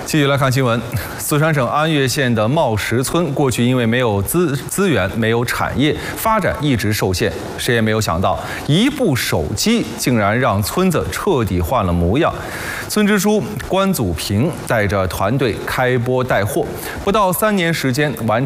继续来看新闻，四川省安岳县的茂石村过去因为没有资源、没有产业，发展一直受限。谁也没有想到，一部手机竟然让村子彻底换了模样。村支书关祖平带着团队开播带货，不到3年时间完